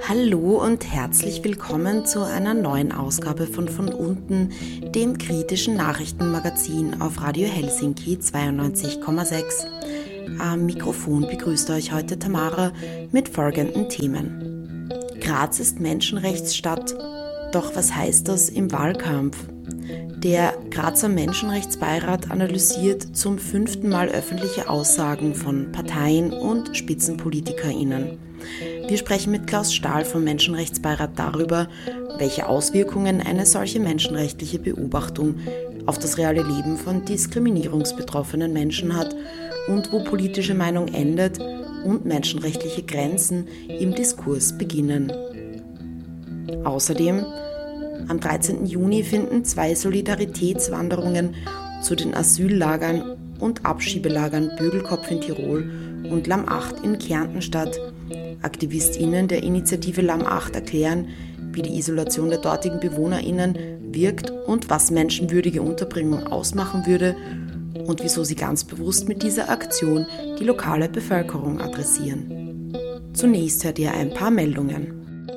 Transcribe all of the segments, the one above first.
Hallo und herzlich willkommen zu einer neuen Ausgabe von unten, dem kritischen Nachrichtenmagazin auf Radio Helsinki 92,6. Am Mikrofon begrüßt euch heute Tamara mit folgenden Themen. Graz ist Menschenrechtsstadt, doch was heißt das im Wahlkampf? Der Grazer Menschenrechtsbeirat analysiert zum 5. Mal öffentliche Aussagen von Parteien und SpitzenpolitikerInnen. Wir sprechen mit Klaus Stahl vom Menschenrechtsbeirat darüber, welche Auswirkungen eine solche menschenrechtliche Beobachtung auf das reale Leben von diskriminierungsbetroffenen Menschen hat und wo politische Meinung endet und menschenrechtliche Grenzen im Diskurs beginnen. Außerdem, am 13. Juni finden 2 Solidaritätswanderungen zu den Asyllagern und Abschiebelagern Bögelkopf in Tirol und Lamm 8 in Kärnten statt. AktivistInnen der Initiative Lamm 8 erklären, wie die Isolation der dortigen BewohnerInnen wirkt und was menschenwürdige Unterbringung ausmachen würde und wieso sie ganz bewusst mit dieser Aktion die lokale Bevölkerung adressieren. Zunächst hört ihr ein paar Meldungen.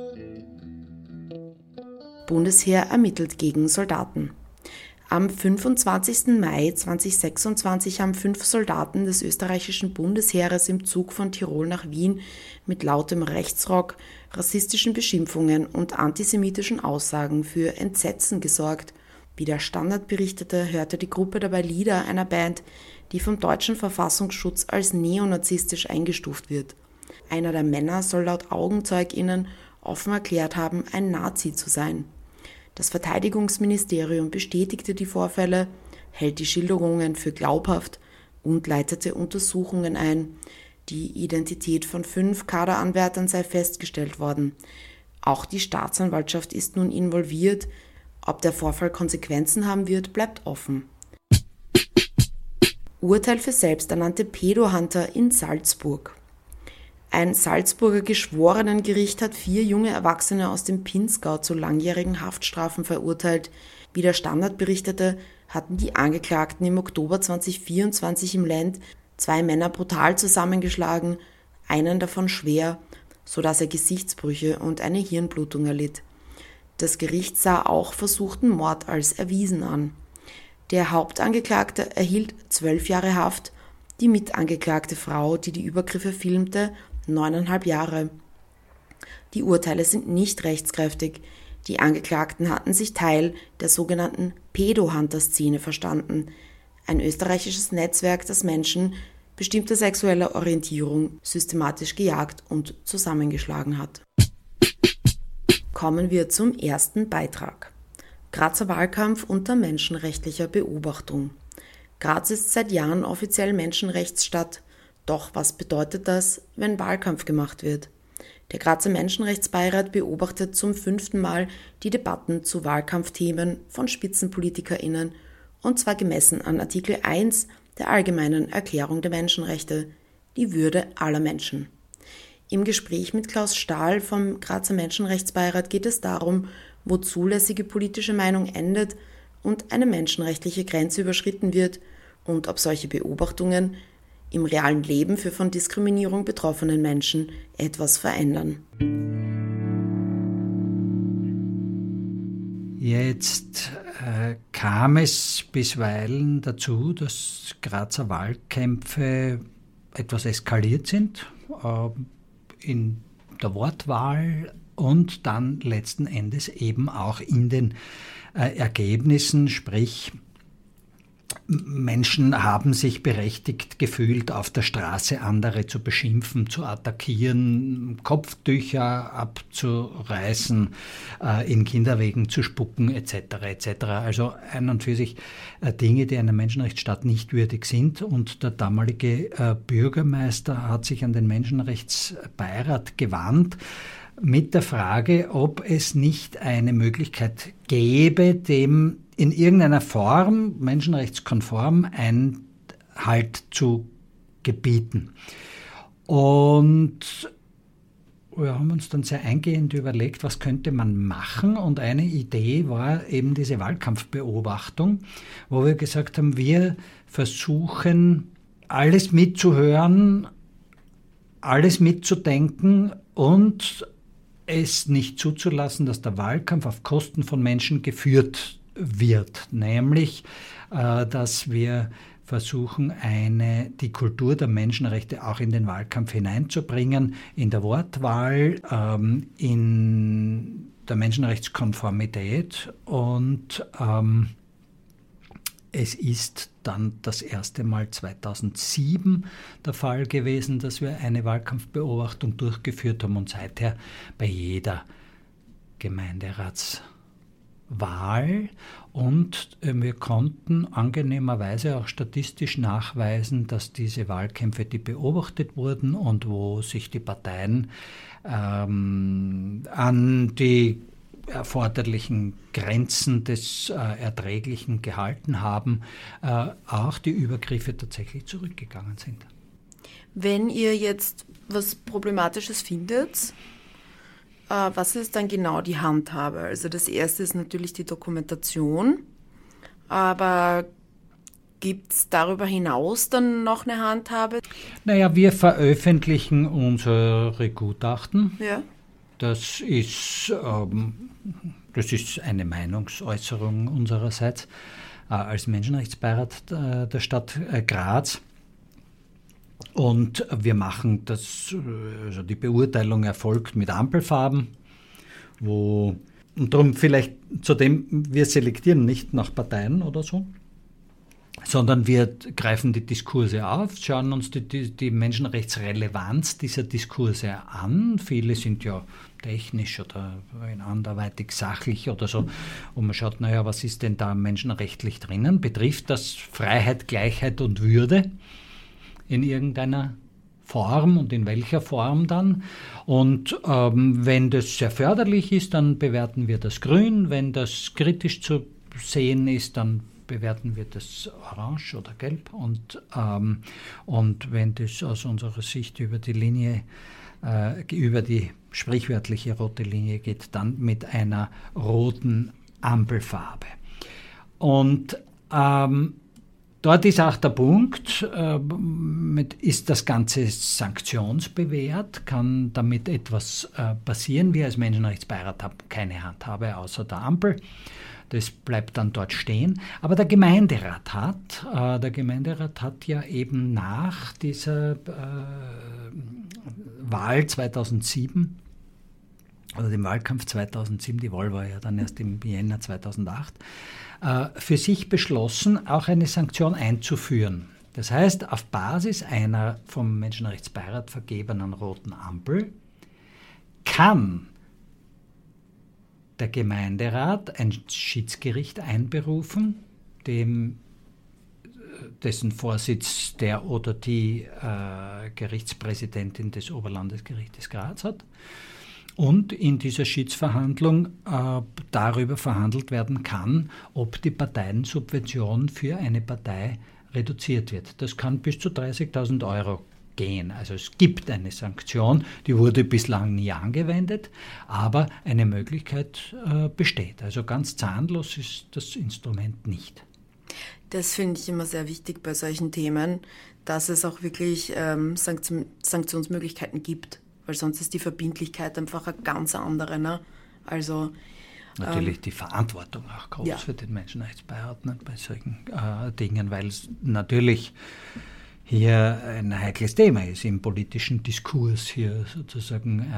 Bundesheer ermittelt gegen Soldaten. Am 25. Mai 2026 haben 5 Soldaten des österreichischen Bundesheeres im Zug von Tirol nach Wien mit lautem Rechtsrock, rassistischen Beschimpfungen und antisemitischen Aussagen für Entsetzen gesorgt. Wie der Standard berichtete, hörte die Gruppe dabei Lieder einer Band, die vom deutschen Verfassungsschutz als neonazistisch eingestuft wird. Einer der Männer soll laut AugenzeugInnen offen erklärt haben, ein Nazi zu sein. Das Verteidigungsministerium bestätigte die Vorfälle, hält die Schilderungen für glaubhaft und leitete Untersuchungen ein. Die Identität von 5 Kaderanwärtern sei festgestellt worden. Auch die Staatsanwaltschaft ist nun involviert. Ob der Vorfall Konsequenzen haben wird, bleibt offen. Urteil für selbsternannte Pedo-Hunter in Salzburg. Ein Salzburger Geschworenengericht hat 4 junge Erwachsene aus dem Pinzgau zu langjährigen Haftstrafen verurteilt. Wie der Standard berichtete, hatten die Angeklagten im Oktober 2024 im Lent 2 Männer brutal zusammengeschlagen, einen davon schwer, sodass er Gesichtsbrüche und eine Hirnblutung erlitt. Das Gericht sah auch versuchten Mord als erwiesen an. Der Hauptangeklagte erhielt 12 Jahre Haft, die mitangeklagte Frau, die die Übergriffe filmte, 9,5 Jahre. Die Urteile sind nicht rechtskräftig. Die Angeklagten hatten sich Teil der sogenannten Pedo-Hunter-Szene verstanden, ein österreichisches Netzwerk, das Menschen bestimmter sexueller Orientierung systematisch gejagt und zusammengeschlagen hat. Kommen wir zum ersten Beitrag. Grazer Wahlkampf unter menschenrechtlicher Beobachtung. Graz ist seit Jahren offiziell Menschenrechtsstadt. Doch was bedeutet das, wenn Wahlkampf gemacht wird? Der Grazer Menschenrechtsbeirat beobachtet zum 5. Mal die Debatten zu Wahlkampfthemen von SpitzenpolitikerInnen, und zwar gemessen an Artikel 1 der Allgemeinen Erklärung der Menschenrechte, die Würde aller Menschen. Im Gespräch mit Klaus Stahl vom Grazer Menschenrechtsbeirat geht es darum, wo zulässige politische Meinung endet und eine menschenrechtliche Grenze überschritten wird und ob solche Beobachtungen im realen Leben für von Diskriminierung betroffenen Menschen etwas verändern. Jetzt kam es bisweilen dazu, dass Grazer Wahlkämpfe etwas eskaliert sind in der Wortwahl und dann letzten Endes eben auch in den Ergebnissen, sprich Menschen haben sich berechtigt gefühlt, auf der Straße andere zu beschimpfen, zu attackieren, Kopftücher abzureißen, in Kinderwegen zu spucken etc. etc. Also ein und für sich Dinge, die einer Menschenrechtsstaat nicht würdig sind. Und der damalige Bürgermeister hat sich an den Menschenrechtsbeirat gewandt mit der Frage, ob es nicht eine Möglichkeit gäbe, dem in irgendeiner Form, menschenrechtskonform, Einhalt zu gebieten. Und wir haben uns dann sehr eingehend überlegt, was könnte man machen. Und eine Idee war eben diese Wahlkampfbeobachtung, wo wir gesagt haben, wir versuchen, alles mitzuhören, alles mitzudenken und es nicht zuzulassen, dass der Wahlkampf auf Kosten von Menschen geführt wird, nämlich, dass wir versuchen, die Kultur der Menschenrechte auch in den Wahlkampf hineinzubringen, in der Wortwahl, in der Menschenrechtskonformität und es ist dann das erste Mal 2007 der Fall gewesen, dass wir eine Wahlkampfbeobachtung durchgeführt haben und seither bei jeder Gemeinderatswahl. Und wir konnten angenehmerweise auch statistisch nachweisen, dass diese Wahlkämpfe, die beobachtet wurden und wo sich die Parteien an die erforderlichen Grenzen des Erträglichen gehalten haben, auch die Übergriffe tatsächlich zurückgegangen sind. Wenn ihr jetzt was Problematisches findet, was ist dann genau die Handhabe? Also das erste ist natürlich die Dokumentation, aber gibt es darüber hinaus dann noch eine Handhabe? Naja, wir veröffentlichen unsere Gutachten. Ja. Das ist eine Meinungsäußerung unsererseits als Menschenrechtsbeirat der Stadt Graz. Und wir machen das, also die Beurteilung erfolgt mit Ampelfarben, und darum vielleicht zudem, wir selektieren nicht nach Parteien oder so, sondern wir greifen die Diskurse auf, schauen uns die Menschenrechtsrelevanz dieser Diskurse an. Viele sind ja technisch oder anderweitig sachlich oder so. Und man schaut, naja, was ist denn da menschenrechtlich drinnen? Betrifft das Freiheit, Gleichheit und Würde in irgendeiner Form und in welcher Form dann? Und wenn das sehr förderlich ist, dann bewerten wir das Grün. Wenn das kritisch zu sehen ist, dann bewerten wir das Orange oder Gelb und wenn das aus unserer Sicht über die sprichwörtliche rote Linie geht, dann mit einer roten Ampelfarbe. Und dort ist auch der Punkt, ist das Ganze sanktionsbewehrt, kann damit etwas passieren? Wir als Menschenrechtsbeirat haben keine Handhabe außer der Ampel. Das bleibt dann dort stehen. Aber der Gemeinderat hat ja eben nach dieser Wahl 2007, oder dem Wahlkampf 2007, die Wahl war ja dann erst im Jänner 2008, für sich beschlossen, auch eine Sanktion einzuführen. Das heißt, auf Basis einer vom Menschenrechtsbeirat vergebenen roten Ampel kann der Gemeinderat ein Schiedsgericht einberufen, dessen Vorsitz der oder die Gerichtspräsidentin des Oberlandesgerichtes Graz hat. Und in dieser Schiedsverhandlung darüber verhandelt werden kann, ob die Parteiensubvention für eine Partei reduziert wird. Das kann bis zu 30.000 Euro gehen. Also es gibt eine Sanktion, die wurde bislang nie angewendet, aber eine Möglichkeit besteht. Also ganz zahnlos ist das Instrument nicht. Das finde ich immer sehr wichtig bei solchen Themen, dass es auch wirklich Sanktionsmöglichkeiten gibt, weil sonst ist die Verbindlichkeit einfach eine ganz andere. Ne? Also natürlich die Verantwortung auch groß für den Menschenrechtsbeirat, ne, bei solchen Dingen, weil es natürlich hier ein heikles Thema ist im politischen Diskurs, hier sozusagen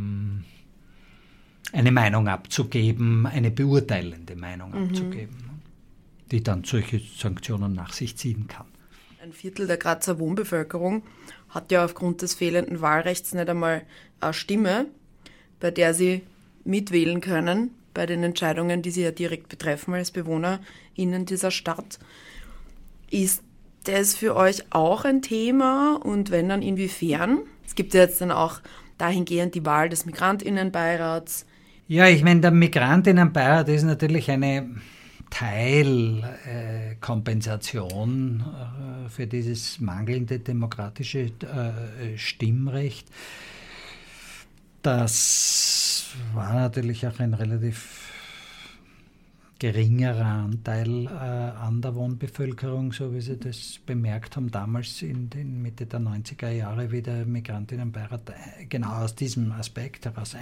eine Meinung abzugeben, eine beurteilende Meinung abzugeben, die dann solche Sanktionen nach sich ziehen kann. Ein Viertel der Grazer Wohnbevölkerung hat ja aufgrund des fehlenden Wahlrechts nicht einmal eine Stimme, bei der sie mitwählen können, bei den Entscheidungen, die sie ja direkt betreffen als BewohnerInnen dieser Stadt. Ist das für euch auch ein Thema und wenn, dann inwiefern? Es gibt ja jetzt dann auch dahingehend die Wahl des MigrantInnenbeirats. Ja, ich meine, der MigrantInnenbeirat ist natürlich eine Teilkompensation für dieses mangelnde demokratische Stimmrecht. Das war natürlich auch ein relativ geringerer Anteil an der Wohnbevölkerung, so wie Sie das bemerkt haben, damals in den Mitte der 90er Jahre, wie der Migrantinnenbeirat genau aus diesem Aspekt heraus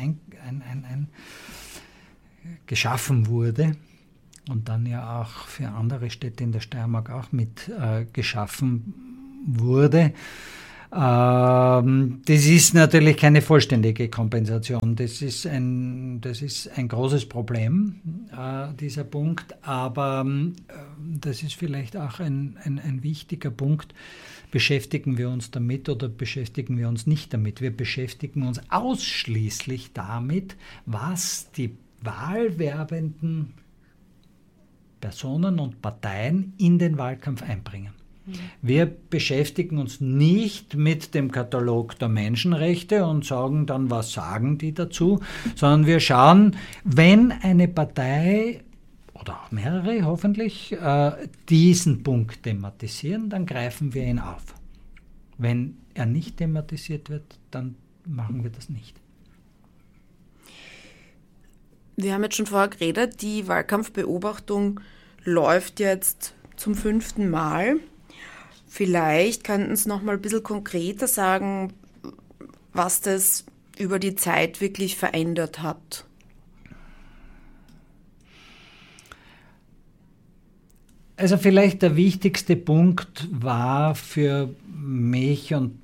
geschaffen wurde und dann ja auch für andere Städte in der Steiermark auch mit geschaffen wurde. Das ist natürlich keine vollständige Kompensation. Das ist ein großes Problem, dieser Punkt. Aber das ist vielleicht auch ein wichtiger Punkt. Beschäftigen wir uns damit oder beschäftigen wir uns nicht damit? Wir beschäftigen uns ausschließlich damit, was die wahlwerbenden Personen und Parteien in den Wahlkampf einbringen. Wir beschäftigen uns nicht mit dem Katalog der Menschenrechte und sagen dann, was sagen die dazu, sondern wir schauen, wenn eine Partei oder auch mehrere hoffentlich diesen Punkt thematisieren, dann greifen wir ihn auf. Wenn er nicht thematisiert wird, dann machen wir das nicht. Wir haben jetzt schon vorher geredet, die Wahlkampfbeobachtung läuft jetzt zum 5. Mal. Vielleicht könnten Sie noch mal ein bisschen konkreter sagen, was das über die Zeit wirklich verändert hat. Also vielleicht der wichtigste Punkt war für mich und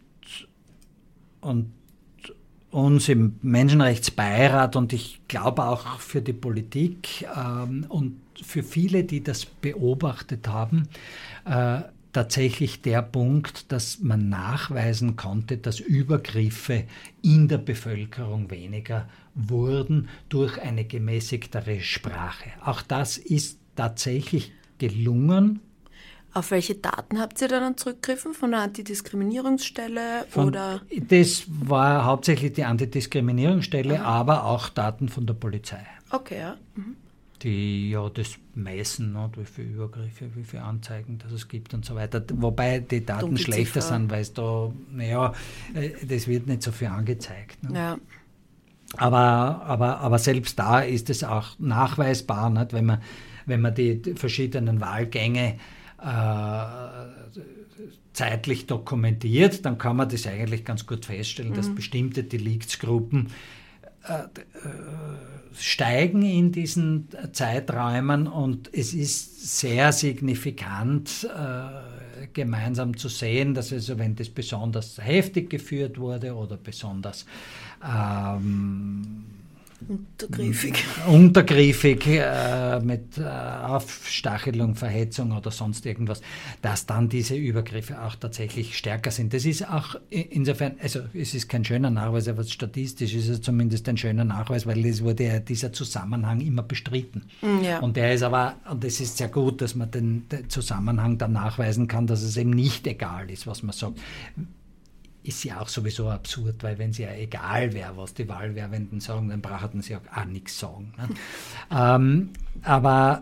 uns im Menschenrechtsbeirat und ich glaube auch für die Politik und für viele, die das beobachtet haben, tatsächlich der Punkt, dass man nachweisen konnte, dass Übergriffe in der Bevölkerung weniger wurden durch eine gemäßigtere Sprache. Auch das ist tatsächlich gelungen. Auf welche Daten habt ihr dann zurückgegriffen? Von der Antidiskriminierungsstelle? Das war hauptsächlich die Antidiskriminierungsstelle, aber auch Daten von der Polizei. Okay, ja. Mhm. Die ja das messen, wie viele Übergriffe, wie viele Anzeigen das es gibt und so weiter. Wobei die Daten schlechter sind, weil es da, das wird nicht so viel angezeigt. Ne? Ja. Aber selbst da ist es auch nachweisbar, nicht? Wenn man die verschiedenen Wahlgänge zeitlich dokumentiert, dann kann man das eigentlich ganz gut feststellen, dass bestimmte Deliktsgruppen steigen in diesen Zeiträumen und es ist sehr signifikant gemeinsam zu sehen, dass also wenn das besonders heftig geführt wurde oder besonders untergriffig mit Aufstachelung, Verhetzung oder sonst irgendwas, dass dann diese Übergriffe auch tatsächlich stärker sind. Das ist auch insofern, also es ist kein schöner Nachweis, aber statistisch ist es zumindest ein schöner Nachweis, weil es wurde ja dieser Zusammenhang immer bestritten. Ja. Und der ist aber, und es ist sehr gut, dass man den Zusammenhang dann nachweisen kann, dass es eben nicht egal ist, was man sagt. Ist ja auch sowieso absurd, weil wenn es ja egal wäre, was die Wahlwerbenden sagen, dann brauchten sie auch nichts sagen. Ne? Aber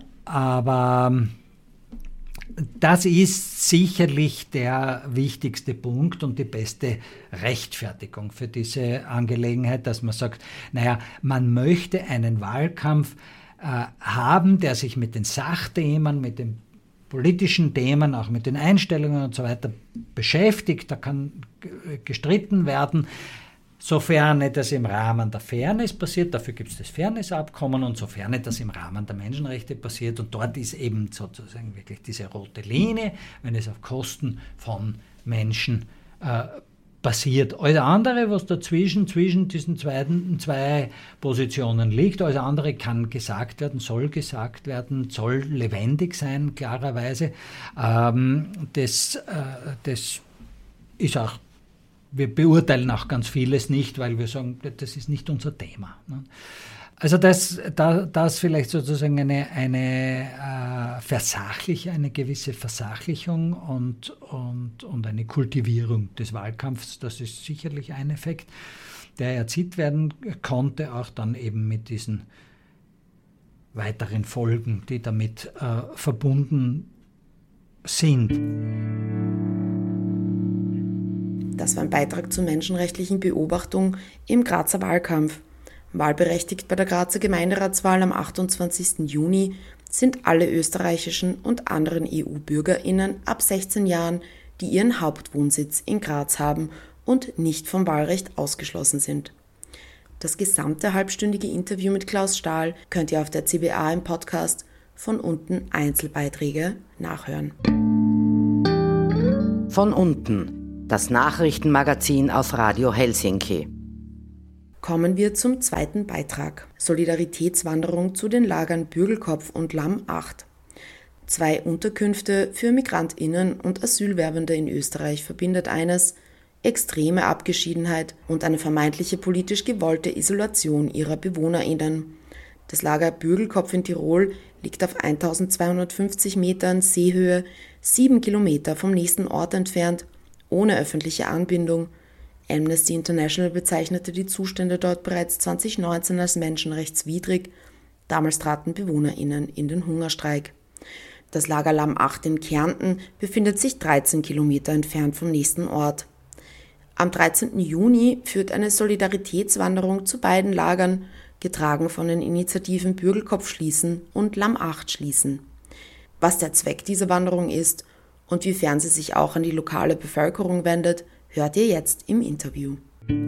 das ist sicherlich der wichtigste Punkt und die beste Rechtfertigung für diese Angelegenheit, dass man sagt, man möchte einen Wahlkampf haben, der sich mit den Sachthemen, mit den politischen Themen, auch mit den Einstellungen und so weiter beschäftigt. Da kann gestritten werden, sofern das im Rahmen der Fairness passiert. Dafür gibt es das Fairness-Abkommen und sofern das im Rahmen der Menschenrechte passiert. Und dort ist eben sozusagen wirklich diese rote Linie, wenn es auf Kosten von Menschen passiert. Alles andere, was dazwischen, zwischen diesen zwei Positionen liegt, alles andere kann gesagt werden, soll lebendig sein, klarerweise. Das ist auch, wir beurteilen auch ganz vieles nicht, weil wir sagen, das ist nicht unser Thema. Ne? Also das vielleicht sozusagen eine gewisse Versachlichung und eine Kultivierung des Wahlkampfs, das ist sicherlich ein Effekt, der erzielt werden konnte, auch dann eben mit diesen weiteren Folgen, die damit verbunden sind. Das war ein Beitrag zur menschenrechtlichen Beobachtung im Grazer Wahlkampf. Wahlberechtigt bei der Grazer Gemeinderatswahl am 28. Juni sind alle österreichischen und anderen EU-BürgerInnen ab 16 Jahren, die ihren Hauptwohnsitz in Graz haben und nicht vom Wahlrecht ausgeschlossen sind. Das gesamte halbstündige Interview mit Klaus Stahl könnt ihr auf der CBA im Podcast Von unten Einzelbeiträge nachhören. Von unten, das Nachrichtenmagazin auf Radio Helsinki. Kommen wir zum zweiten Beitrag. Solidaritätswanderung zu den Lagern Bürgelkopf und Lamm 8. 2 Unterkünfte für MigrantInnen und Asylwerbende in Österreich verbindet eines: extreme Abgeschiedenheit und eine vermeintliche politisch gewollte Isolation ihrer BewohnerInnen. Das Lager Bürgelkopf in Tirol liegt auf 1250 Metern Seehöhe, 7 Kilometer vom nächsten Ort entfernt, ohne öffentliche Anbindung. Amnesty International bezeichnete die Zustände dort bereits 2019 als menschenrechtswidrig. Damals traten BewohnerInnen in den Hungerstreik. Das Lager Lamm 8 in Kärnten befindet sich 13 Kilometer entfernt vom nächsten Ort. Am 13. Juni führt eine Solidaritätswanderung zu beiden Lagern, getragen von den Initiativen Bürgelkopf schließen und Lamm 8 schließen. Was der Zweck dieser Wanderung ist und wiefern sie sich auch an die lokale Bevölkerung wendet, hört ihr jetzt im Interview.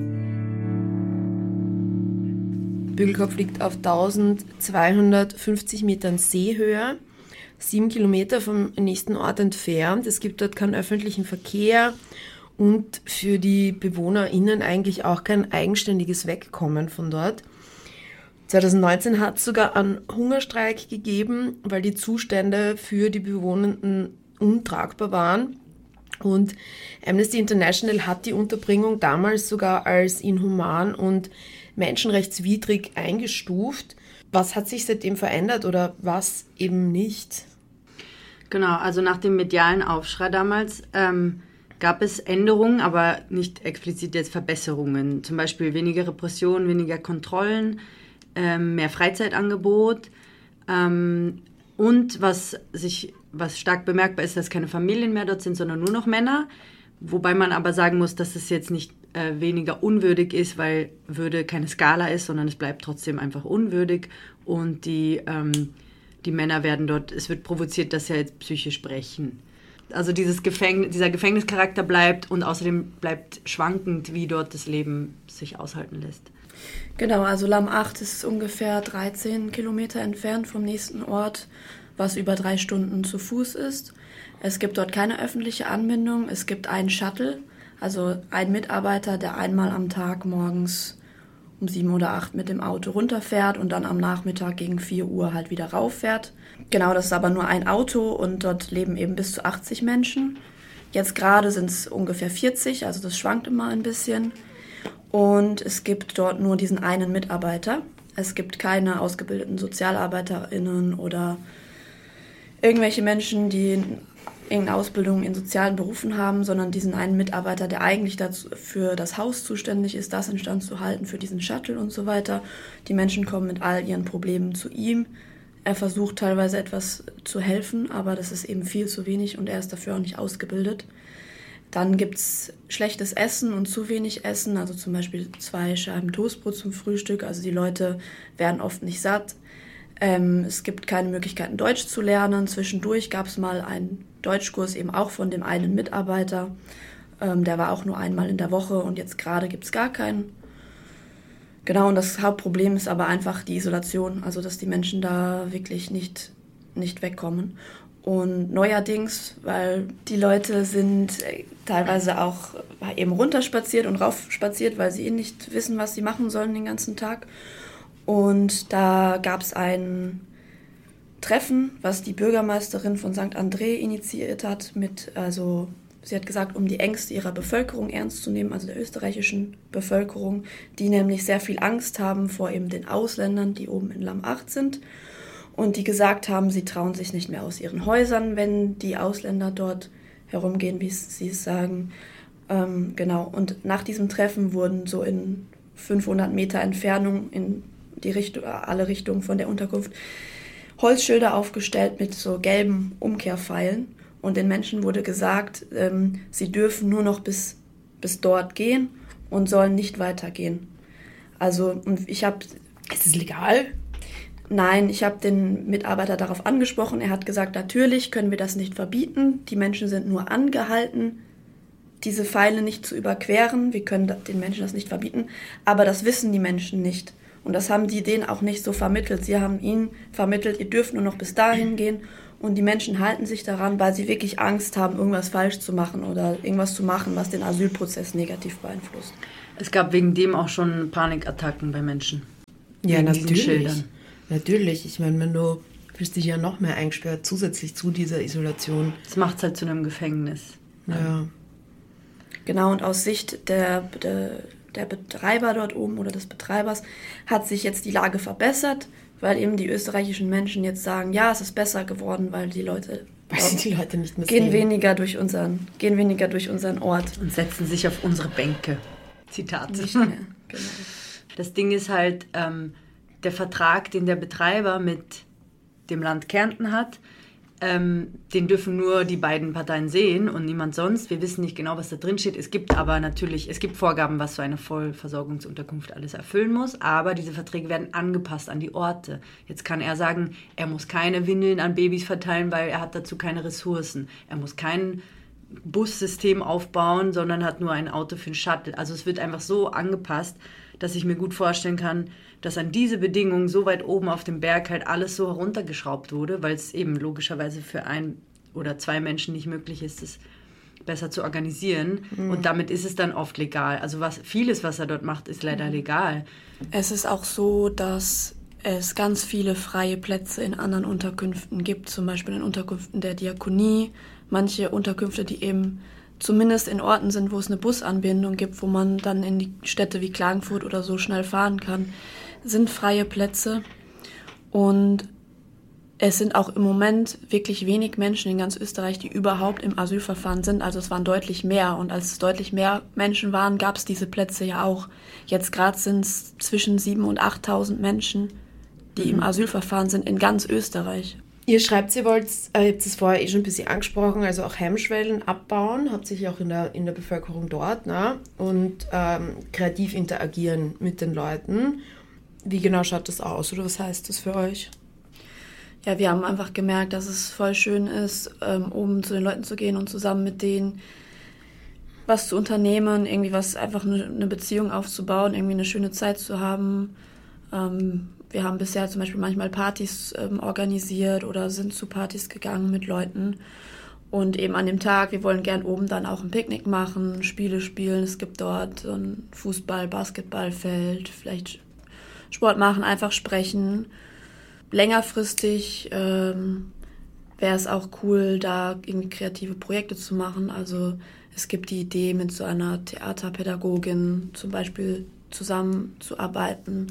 Bürgelkopf liegt auf 1250 Metern Seehöhe, 7 Kilometer vom nächsten Ort entfernt. Es gibt dort keinen öffentlichen Verkehr und für die BewohnerInnen eigentlich auch kein eigenständiges Wegkommen von dort. 2019 hat es sogar einen Hungerstreik gegeben, weil die Zustände für die Bewohnenden untragbar waren. Und Amnesty International hat die Unterbringung damals sogar als inhuman und menschenrechtswidrig eingestuft. Was hat sich seitdem verändert oder was eben nicht? Genau, also nach dem medialen Aufschrei damals gab es Änderungen, aber nicht explizit jetzt Verbesserungen. Zum Beispiel weniger Repression, weniger Kontrollen, mehr Freizeitangebot. Und was stark bemerkbar ist, dass keine Familien mehr dort sind, sondern nur noch Männer. Wobei man aber sagen muss, dass es jetzt nicht weniger unwürdig ist, weil Würde keine Skala ist, sondern es bleibt trotzdem einfach unwürdig. Und die Männer werden dort, es wird provoziert, dass sie jetzt psychisch brechen. Also dieser Gefängnischarakter bleibt und außerdem bleibt schwankend, wie dort das Leben sich aushalten lässt. Genau, also Lamm 8 ist ungefähr 13 Kilometer entfernt vom nächsten Ort, was über 3 Stunden zu Fuß ist. Es gibt dort keine öffentliche Anbindung, es gibt einen Shuttle, also einen Mitarbeiter, der einmal am Tag morgens um 7 oder 8 mit dem Auto runterfährt und dann am Nachmittag gegen 4 Uhr halt wieder rauffährt. Genau, das ist aber nur ein Auto und dort leben eben bis zu 80 Menschen. Jetzt gerade sind es ungefähr 40, also das schwankt immer ein bisschen. Und es gibt dort nur diesen einen Mitarbeiter. Es gibt keine ausgebildeten SozialarbeiterInnen oder irgendwelche Menschen, die irgendeine Ausbildung in sozialen Berufen haben, sondern diesen einen Mitarbeiter, der eigentlich für das Haus zuständig ist, das instand zu halten, für diesen Shuttle und so weiter. Die Menschen kommen mit all ihren Problemen zu ihm. Er versucht teilweise etwas zu helfen, aber das ist eben viel zu wenig und er ist dafür auch nicht ausgebildet. Dann gibt es schlechtes Essen und zu wenig Essen, also zum Beispiel 2 Scheiben Toastbrot zum Frühstück. Also die Leute werden oft nicht satt. Es gibt keine Möglichkeiten, Deutsch zu lernen. Zwischendurch gab es mal einen Deutschkurs, eben auch von dem einen Mitarbeiter. Der war auch nur einmal in der Woche und jetzt gerade gibt es gar keinen. Genau, und das Hauptproblem ist aber einfach die Isolation, also dass die Menschen da wirklich nicht wegkommen. Und neuerdings, weil die Leute sind teilweise auch eben runterspaziert und raufspaziert, weil sie nicht wissen, was sie machen sollen den ganzen Tag. Und da gab es ein Treffen, was die Bürgermeisterin von St. André initiiert hat, sie hat gesagt, um die Ängste ihrer Bevölkerung ernst zu nehmen, also der österreichischen Bevölkerung, die nämlich sehr viel Angst haben vor eben den Ausländern, die oben in Lamm 8 sind. Und die gesagt haben, sie trauen sich nicht mehr aus ihren Häusern, wenn die Ausländer dort herumgehen, wie sie es sagen. Genau. Und nach diesem Treffen wurden so in 500 Meter Entfernung in alle Richtungen von der Unterkunft Holzschilder aufgestellt mit so gelben Umkehrpfeilen. Und den Menschen wurde gesagt, sie dürfen nur noch bis dort gehen und sollen nicht weitergehen. Also, und Ist es legal? Nein, ich habe den Mitarbeiter darauf angesprochen. Er hat gesagt, natürlich können wir das nicht verbieten. Die Menschen sind nur angehalten, diese Pfeile nicht zu überqueren. Wir können den Menschen das nicht verbieten. Aber das wissen die Menschen nicht. Und das haben die denen auch nicht so vermittelt. Sie haben ihnen vermittelt, ihr dürft nur noch bis dahin gehen. Und die Menschen halten sich daran, weil sie wirklich Angst haben, irgendwas falsch zu machen oder irgendwas zu machen, was den Asylprozess negativ beeinflusst. Es gab wegen dem auch schon Panikattacken bei Menschen. Ja, wegen diesen Schildern. natürlich. Natürlich. Ich meine, wenn du fühlst dich ja noch mehr eingesperrt, zusätzlich zu dieser Isolation. Das macht es halt zu einem Gefängnis. Ja. Genau, und aus Sicht der Betreiber dort oben oder des Betreibers hat sich jetzt die Lage verbessert, weil eben die österreichischen Menschen jetzt sagen, ja, es ist besser geworden, weil die Leute nicht mehr gehen sehen. weniger durch unseren Ort. Und setzen sich auf unsere Bänke. Zitat. Nicht mehr, genau. Das Ding ist halt, der Vertrag, den der Betreiber mit dem Land Kärnten hat, den dürfen nur die beiden Parteien sehen und niemand sonst. Wir wissen nicht genau, was da drin steht. Es gibt aber natürlich, Vorgaben, was so eine Vollversorgungsunterkunft alles erfüllen muss, aber diese Verträge werden angepasst an die Orte. Jetzt kann er sagen, er muss keine Windeln an Babys verteilen, weil er hat dazu keine Ressourcen. Er muss kein Bussystem aufbauen, sondern hat nur ein Auto für einen Shuttle. Also es wird einfach so angepasst, dass ich mir gut vorstellen kann, dass an diese Bedingungen so weit oben auf dem Berg halt alles so heruntergeschraubt wurde, weil es eben logischerweise für ein oder zwei Menschen nicht möglich ist, das besser zu organisieren. Und damit ist es dann oft legal. Also vieles, was er dort macht, ist leider legal. Es ist auch so, dass es ganz viele freie Plätze in anderen Unterkünften gibt, zum Beispiel in Unterkünften der Diakonie, manche Unterkünfte, die eben zumindest in Orten sind, wo es eine Busanbindung gibt, wo man dann in die Städte wie Klagenfurt oder so schnell fahren kann, sind freie Plätze. Und es sind auch im Moment wirklich wenig Menschen in ganz Österreich, die überhaupt im Asylverfahren sind. Also es waren deutlich mehr. Und als es deutlich mehr Menschen waren, gab es diese Plätze ja auch. Jetzt gerade sind es zwischen 7.000 und 8.000 Menschen, die im Asylverfahren sind in ganz Österreich. Ihr schreibt, ihr habt es vorher schon ein bisschen angesprochen, also auch Hemmschwellen abbauen, hauptsächlich auch in der Bevölkerung dort, ne? Und kreativ interagieren mit den Leuten. Wie genau schaut das aus oder was heißt das für euch? Ja, wir haben einfach gemerkt, dass es voll schön ist, oben zu den Leuten zu gehen und zusammen mit denen was zu unternehmen, irgendwie einfach eine Beziehung aufzubauen, irgendwie eine schöne Zeit zu haben. Wir haben bisher zum Beispiel manchmal Partys organisiert oder sind zu Partys gegangen mit Leuten. Und eben an dem Tag, wir wollen gern oben dann auch ein Picknick machen, Spiele spielen. Es gibt dort so ein Fußball-, Basketballfeld, vielleicht Sport machen, einfach sprechen. Längerfristig wäre es auch cool, da irgendwie kreative Projekte zu machen. Also es gibt die Idee, mit so einer Theaterpädagogin zum Beispiel zusammenzuarbeiten.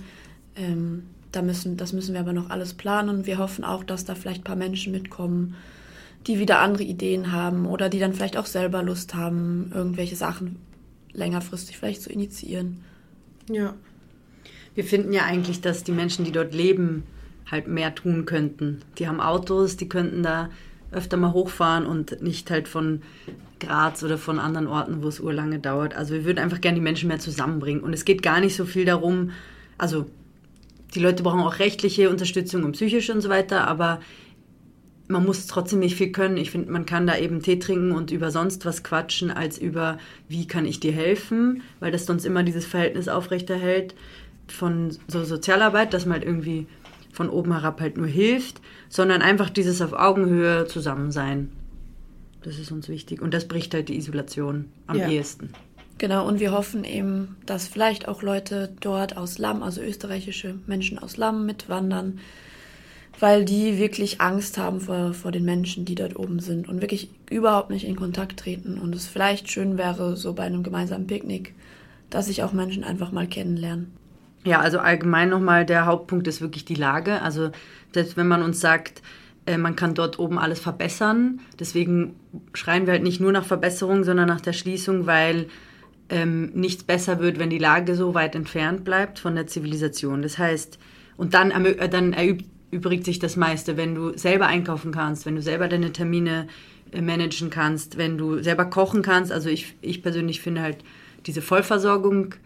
Das müssen wir aber noch alles planen. Wir hoffen auch, dass da vielleicht ein paar Menschen mitkommen, die wieder andere Ideen haben oder die dann vielleicht auch selber Lust haben, irgendwelche Sachen längerfristig vielleicht zu initiieren. Ja. Wir finden ja eigentlich, dass die Menschen, die dort leben, halt mehr tun könnten. Die haben Autos, die könnten da öfter mal hochfahren und nicht halt von Graz oder von anderen Orten, wo es urlange dauert. Also wir würden einfach gerne die Menschen mehr zusammenbringen. Und es geht gar nicht so viel darum, also die Leute brauchen auch rechtliche Unterstützung und psychische und so weiter, aber man muss trotzdem nicht viel können. Ich finde, man kann da eben Tee trinken und über sonst was quatschen, als über, wie kann ich dir helfen, weil das sonst immer dieses Verhältnis aufrechterhält von so Sozialarbeit, dass man halt irgendwie von oben herab halt nur hilft, sondern einfach dieses auf Augenhöhe zusammen sein. Das ist uns wichtig. Und das bricht halt die Isolation am ehesten. Genau, und wir hoffen eben, dass vielleicht auch Leute dort aus Lamm, also österreichische Menschen aus Lamm mitwandern, weil die wirklich Angst haben vor den Menschen, die dort oben sind und wirklich überhaupt nicht in Kontakt treten. Und es vielleicht schön wäre, so bei einem gemeinsamen Picknick, dass sich auch Menschen einfach mal kennenlernen. Ja, also allgemein nochmal, der Hauptpunkt ist wirklich die Lage. Also selbst wenn man uns sagt, man kann dort oben alles verbessern, deswegen schreien wir halt nicht nur nach Verbesserung, sondern nach der Schließung, weil nichts besser wird, wenn die Lage so weit entfernt bleibt von der Zivilisation. Das heißt, und dann erübrigt sich das meiste, wenn du selber einkaufen kannst, wenn du selber deine Termine managen kannst, wenn du selber kochen kannst. Also ich persönlich finde halt diese Vollversorgung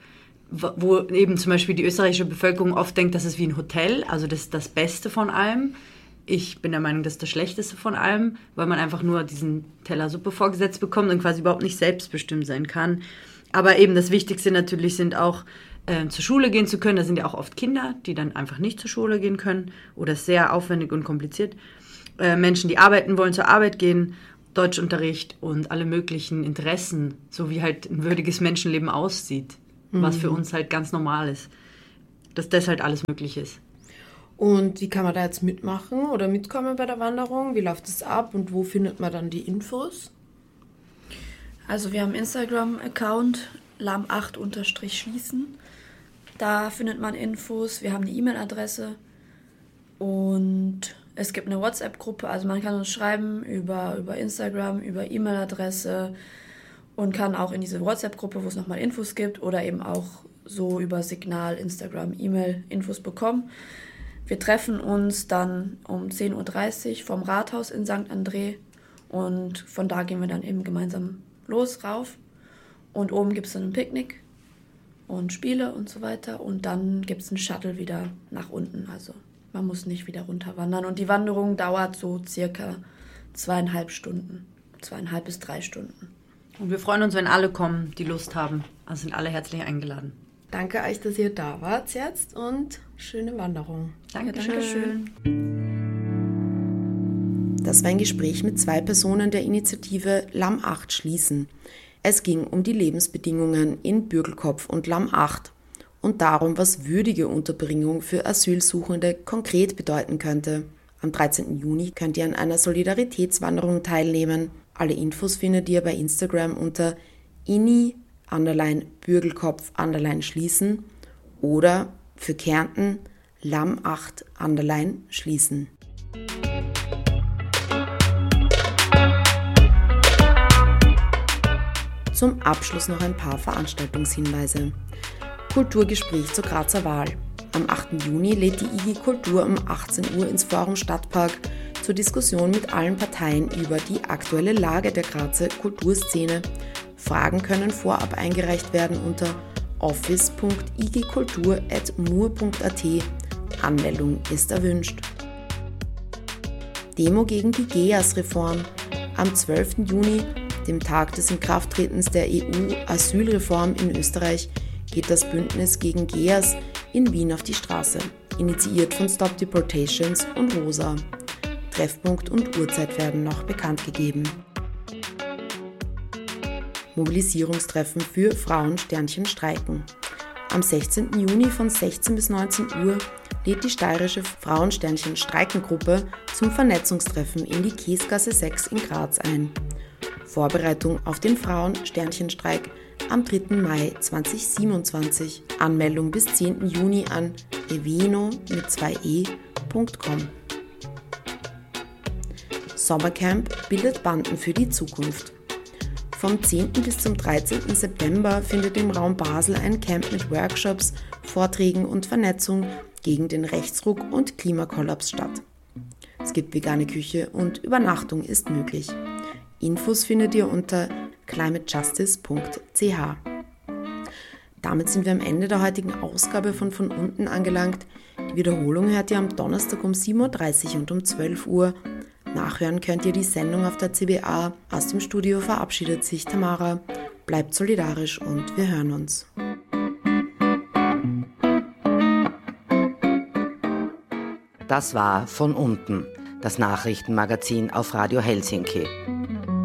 wo eben zum Beispiel die österreichische Bevölkerung oft denkt, das ist wie ein Hotel, also das ist das Beste von allem. Ich bin der Meinung, das ist das Schlechteste von allem, weil man einfach nur diesen Teller Suppe vorgesetzt bekommt und quasi überhaupt nicht selbstbestimmt sein kann. Aber eben das Wichtigste natürlich sind auch, zur Schule gehen zu können. Da sind ja auch oft Kinder, die dann einfach nicht zur Schule gehen können oder sehr aufwendig und kompliziert. Menschen, die arbeiten wollen, zur Arbeit gehen, Deutschunterricht und alle möglichen Interessen, so wie halt ein würdiges Menschenleben aussieht, was für uns halt ganz normal ist, dass das halt alles möglich ist. Und wie kann man da jetzt mitmachen oder mitkommen bei der Wanderung? Wie läuft es ab und wo findet man dann die Infos? Also wir haben einen Instagram-Account, lam8_schließen. Da findet man Infos, wir haben eine E-Mail-Adresse und es gibt eine WhatsApp-Gruppe, also man kann uns schreiben über Instagram, über E-Mail-Adresse und kann auch in diese WhatsApp-Gruppe, wo es nochmal Infos gibt oder eben auch so über Signal, Instagram, E-Mail Infos bekommen. Wir treffen uns dann um 10.30 Uhr vom Rathaus in St. André und von da gehen wir dann eben gemeinsam rauf und oben gibt es dann ein Picknick und Spiele und so weiter und dann gibt es einen Shuttle wieder nach unten, also man muss nicht wieder runter wandern und die Wanderung dauert so circa 2,5 bis 3 Stunden. Und wir freuen uns, wenn alle kommen, die Lust haben, also sind alle herzlich eingeladen. Danke euch, dass ihr da wart jetzt und schöne Wanderung. Dankeschön. Das war ein Gespräch mit 2 Personen der Initiative Lam8 schließen. Es ging um die Lebensbedingungen in Bürgelkopf und Lam8 und darum, was würdige Unterbringung für Asylsuchende konkret bedeuten könnte. Am 13. Juni könnt ihr an einer Solidaritätswanderung teilnehmen. Alle Infos findet ihr bei Instagram unter ini_Bürgelkopf_schließen oder für Kärnten Lam8_schließen. Zum Abschluss noch ein paar Veranstaltungshinweise. Kulturgespräch zur Grazer Wahl. Am 8. Juni lädt die IG Kultur um 18 Uhr ins Forum Stadtpark zur Diskussion mit allen Parteien über die aktuelle Lage der Grazer Kulturszene. Fragen können vorab eingereicht werden unter office.igkultur@mur.at. Anmeldung ist erwünscht. Demo gegen die GEAS-Reform. Am 12. Juni, dem Tag des Inkrafttretens der EU-Asylreform in Österreich, geht das Bündnis gegen GEAS in Wien auf die Straße, initiiert von Stop Deportations und Rosa. Treffpunkt und Uhrzeit werden noch bekannt gegeben. Mobilisierungstreffen für Frauen streiken. Am 16. Juni von 16 bis 19 Uhr lädt die steirische Frauen Streikengruppe zum Vernetzungstreffen in die Kiesgasse 6 in Graz ein. Vorbereitung auf den Frauen Streik am 3. Mai 2027. Anmeldung bis 10. Juni an eveno.com. Sommercamp bildet Banden für die Zukunft. Vom 10. bis zum 13. September findet im Raum Basel ein Camp mit Workshops, Vorträgen und Vernetzung gegen den Rechtsruck und Klimakollaps statt. Es gibt vegane Küche und Übernachtung ist möglich. Infos findet ihr unter climatejustice.ch. Damit sind wir am Ende der heutigen Ausgabe von unten angelangt. Die Wiederholung hört ihr am Donnerstag um 7.30 Uhr und um 12 Uhr. Nachhören könnt ihr die Sendung auf der CBA. Aus dem Studio verabschiedet sich Tamara. Bleibt solidarisch und wir hören uns. Das war Von unten, das Nachrichtenmagazin auf Radio Helsinki.